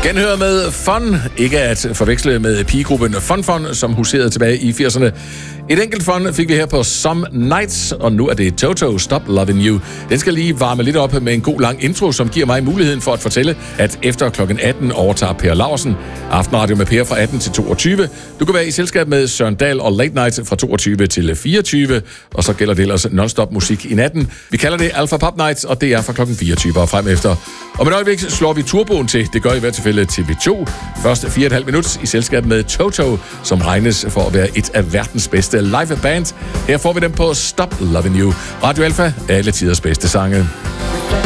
Genhør med Fun, ikke at forveksle med pigegruppen Fun, som huserede tilbage i 80'erne. Et enkelt Fun fik vi her på Some Nights, og nu er det Toto, Stop Loving You. Den skal lige varme lidt op med en god lang intro, som giver mig muligheden for at fortælle, at efter kl. 18 overtager Per Laursen Aftenradio med Per fra 18 til 22. Du kan være i selskab med Søren Dahl og Late Night fra 22 til 24, og så gælder det ellers non-stop musik i natten. Vi kalder det Alpha Pop Nights, og det er fra kl. 24 og frem efter. Om et øjeblik slår vi turboen til. Det gør i hvert tilfælde TV2. Først 4,5 minutter i selskab med Toto, som regnes for at være et af verdens bedste live band. Her får vi dem på Stop Loving You. Radio Alpha, alle tiders bedste sange.